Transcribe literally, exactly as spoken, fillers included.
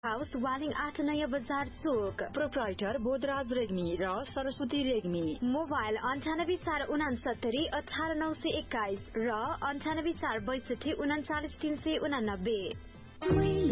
House Waling आठ नयाँ बजार चोक। प्रोप्राइटर बोधराज रेग्मी र सरस्वती रेग्मी। मोबाइल अन्ठानब्बे चार उनासत्तरी अठार नौ सय एक्काइस र अन्ठानब्बे चार बैसठी उनाचालिस तीन सय उनानब्बे।